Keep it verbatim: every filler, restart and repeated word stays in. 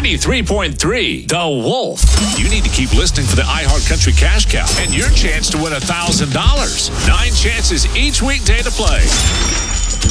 ninety-three point three The Wolf. You need to keep listening for the iHeart Country Cash Cow and your chance to win one thousand dollars. Nine chances each weekday to play.